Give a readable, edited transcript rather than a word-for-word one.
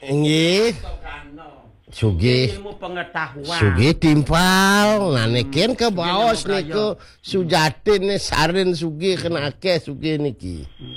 Nggih. Sugih. Ilmu pengetahuan. Sugih timpal. Nah niki ke baos niku Sujatin Sarin sugih kena akeh sugih niki.